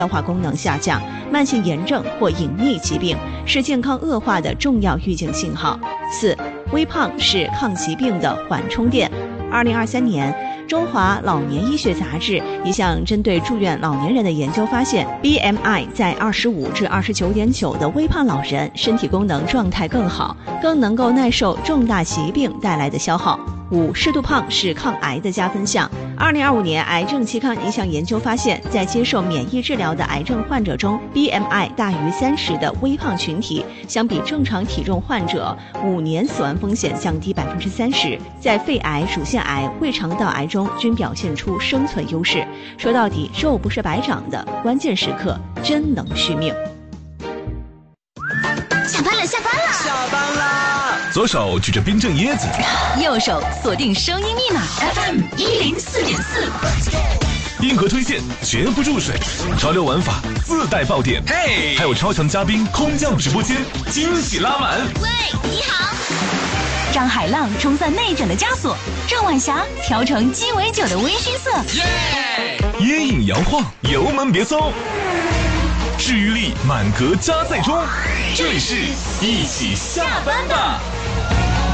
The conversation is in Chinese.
消化功能下降、慢性炎症或隐匿疾病，是健康恶化的重要预警信号。4. 微胖是抗疾病的缓冲垫。2023年，中华老年医学杂志一项针对住院老年人的研究发现 ，BMI 在25至29.9的微胖老人身体功能状态更好，更能够耐受重大疾病带来的消耗。5. 适度胖是抗癌的加分项。2025年癌症期刊一项研究发现，在接受免疫治疗的癌症患者中 ，BMI 大于30的微胖群体，相比正常体重患者，5年死亡风险降低30%，在肺癌、乳腺癌、胃肠道癌中均表现出生存优势。说到底，肉不是白长的，关键时刻真能续命。 下班了，下班了， 下班啦！ 左手举着冰镇椰子， 右手锁定声音密码 FM104.4。 硬核推荐绝不注水，潮流玩法自带爆点， 嘿， 还有超强嘉宾空降直播间，惊喜拉满。 喂，你好。张海浪冲散内诊的枷锁，郑晚霞调成鸡尾酒的微醺色， 椰饮摇晃，油门别松，治愈力满格加载中。这里是一起下班吧。